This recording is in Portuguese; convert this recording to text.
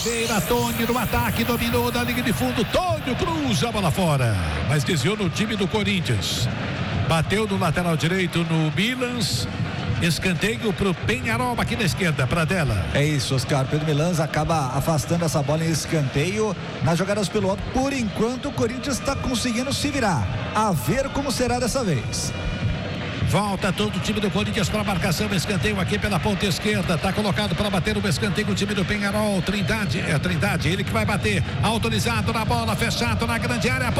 Beira, Tony no ataque, dominou da linha de fundo, Tony cruza a bola fora, mas desviou no time do Corinthians, bateu no lateral direito no Milans, escanteio pro Penharol aqui na esquerda, para dela. É isso, Oscar, Pedro Milans acaba afastando essa bola em escanteio nas jogadas pelo alto. Por enquanto o Corinthians está conseguindo se virar, a ver como será dessa vez. Volta todo o time do Corinthians para a marcação, escanteio aqui pela ponta esquerda, está colocado para bater o escanteio o time do Penharol, Trindade, ele que vai bater, autorizado na bola, fechado na grande área.